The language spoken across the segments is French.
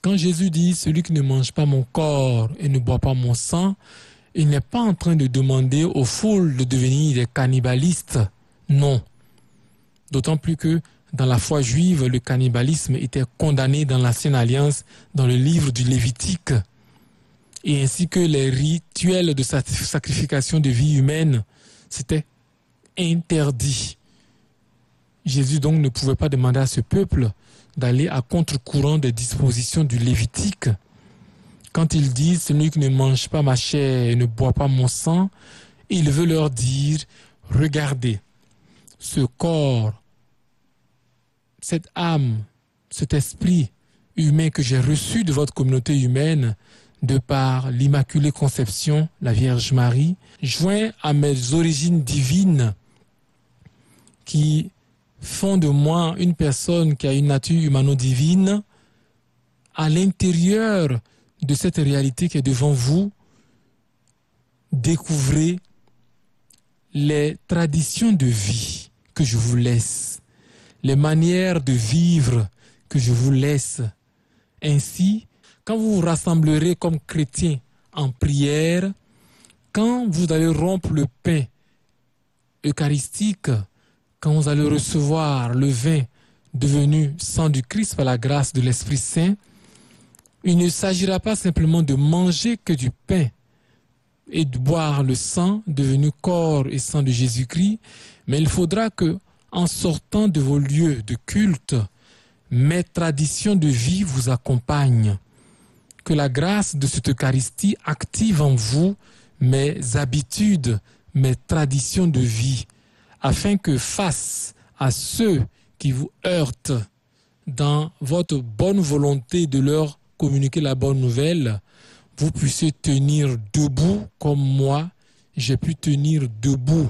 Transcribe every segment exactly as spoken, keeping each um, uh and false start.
Quand Jésus dit « Celui qui ne mange pas mon corps et ne boit pas mon sang », il n'est pas en train de demander aux foules de devenir des cannibalistes. Non. D'autant plus que dans la foi juive, le cannibalisme était condamné dans l'Ancienne Alliance, dans le livre du Lévitique, et ainsi que les rituels de sacrification de vie humaine, c'était interdit. Jésus donc ne pouvait pas demander à ce peuple d'aller à contre-courant des dispositions du Lévitique. Quand il dit « Celui qui ne mange pas ma chair et ne boit pas mon sang », il veut leur dire « Regardez, ce corps, cette âme, cet esprit humain que j'ai reçu de votre communauté humaine, de par l'Immaculée Conception, la Vierge Marie, joint à mes origines divines qui font de moi une personne qui a une nature humano-divine, à l'intérieur de cette réalité qui est devant vous, découvrez les traditions de vie que je vous laisse, les manières de vivre que je vous laisse. Ainsi, quand vous vous rassemblerez comme chrétiens en prière, quand vous allez rompre le pain eucharistique, quand vous allez recevoir le vin devenu sang du Christ par la grâce de l'Esprit Saint, il ne s'agira pas simplement de manger que du pain et de boire le sang devenu corps et sang de Jésus-Christ, mais il faudra que, en sortant de vos lieux de culte, mes traditions de vie vous accompagnent. Que la grâce de cette Eucharistie active en vous mes habitudes, mes traditions de vie, afin que face à ceux qui vous heurtent dans votre bonne volonté de leur communiquer la bonne nouvelle, vous puissiez tenir debout comme moi, j'ai pu tenir debout,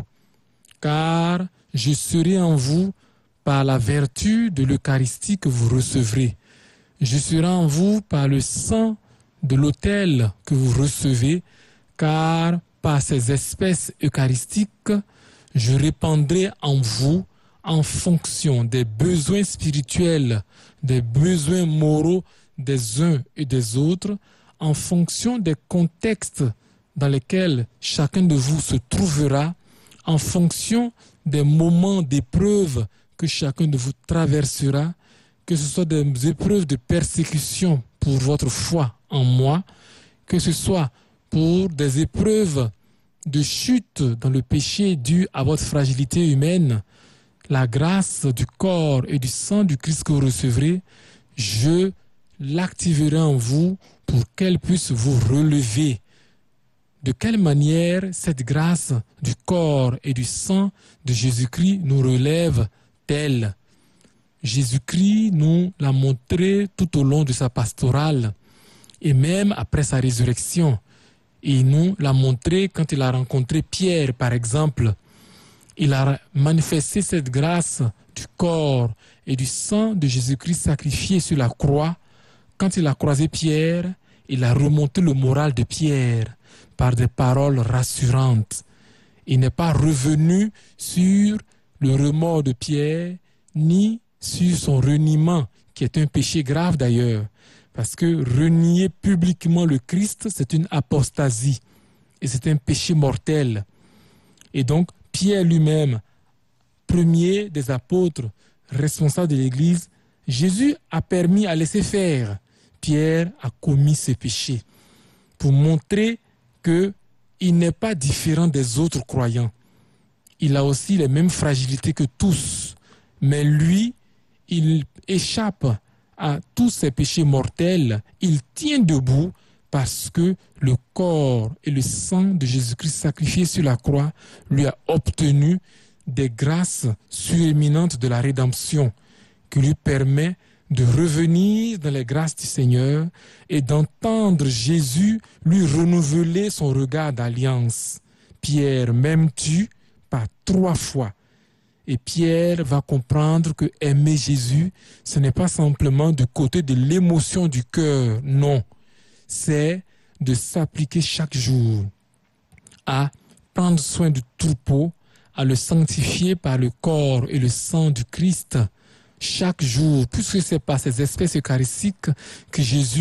car je serai en vous par la vertu de l'Eucharistie que vous recevrez. Je serai en vous par le sang de l'autel que vous recevez, car par ces espèces eucharistiques, je répandrai en vous en fonction des besoins spirituels, des besoins moraux des uns et des autres, en fonction des contextes dans lesquels chacun de vous se trouvera, en fonction des moments d'épreuve que chacun de vous traversera, que ce soit des épreuves de persécution pour votre foi en moi, que ce soit pour des épreuves de chute dans le péché dû à votre fragilité humaine, la grâce du corps et du sang du Christ que vous recevrez, je l'activerai en vous pour qu'elle puisse vous relever. De quelle manière cette grâce du corps et du sang de Jésus-Christ nous relève-t-elle? Jésus-Christ nous l'a montré tout au long de sa pastorale et même après sa résurrection. Et il nous l'a montré quand il a rencontré Pierre, par exemple. Il a manifesté cette grâce du corps et du sang de Jésus-Christ sacrifié sur la croix. Quand il a croisé Pierre, il a remonté le moral de Pierre par des paroles rassurantes. Il n'est pas revenu sur le remords de Pierre, ni sur son reniement, qui est un péché grave d'ailleurs. Parce que renier publiquement le Christ, c'est une apostasie. Et c'est un péché mortel. Et donc, Pierre lui-même, premier des apôtres, responsable de l'Église, Jésus a permis à laisser faire. Pierre a commis ce péché pour montrer qu'il n'est pas différent des autres croyants. Il a aussi les mêmes fragilités que tous. Mais lui, il échappe à tous ces péchés mortels. Il tient debout parce que le corps et le sang de Jésus-Christ sacrifié sur la croix lui a obtenu des grâces suréminentes de la rédemption qui lui permet de revenir dans les grâces du Seigneur et d'entendre Jésus lui renouveler son regard d'alliance. Pierre, m'aimes-tu? Par trois fois. Et Pierre va comprendre que aimer Jésus, ce n'est pas simplement du côté de l'émotion du cœur, non. C'est de s'appliquer chaque jour à prendre soin du troupeau, à le sanctifier par le corps et le sang du Christ chaque jour, puisque c'est par ces espèces eucharistiques que Jésus